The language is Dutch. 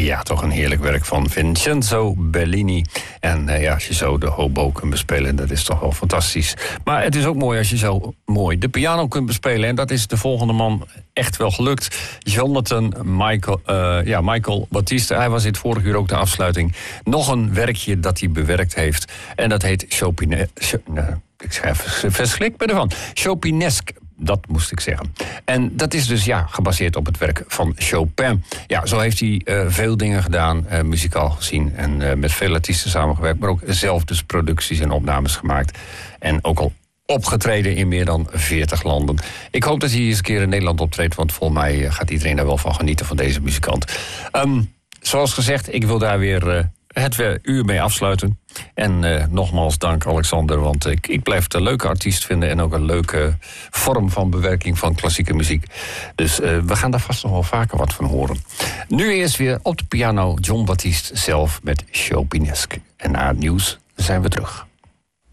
Ja, toch een heerlijk werk van Vincenzo Bellini. En als je zo de hobo kunt bespelen, dat is toch wel fantastisch. Maar het is ook mooi als je zo mooi de piano kunt bespelen. En dat is de volgende man echt wel gelukt. Jonathan Michael Battiste. Hij was in het vorige uur ook de afsluiting. Nog een werkje dat hij bewerkt heeft. En dat heet verschrik me ervan. Chopinesque. Dat moest ik zeggen. En dat is dus gebaseerd op het werk van Chopin. Ja, zo heeft hij veel dingen gedaan, muzikaal gezien. En met veel artiesten samengewerkt. Maar ook zelf dus producties en opnames gemaakt. En ook al opgetreden in meer dan 40 landen. Ik hoop dat hij eens een keer in Nederland optreedt. Want volgens mij gaat iedereen daar wel van genieten van deze muzikant. Zoals gezegd, ik wil daar weer het uur mee afsluiten. En nogmaals dank Alexander, want ik blijf het een leuke artiest vinden en ook een leuke vorm van bewerking van klassieke muziek. Dus we gaan daar vast nog wel vaker wat van horen. Nu eerst weer op de piano John Battiste zelf met Chopinesque. En na het nieuws zijn we terug.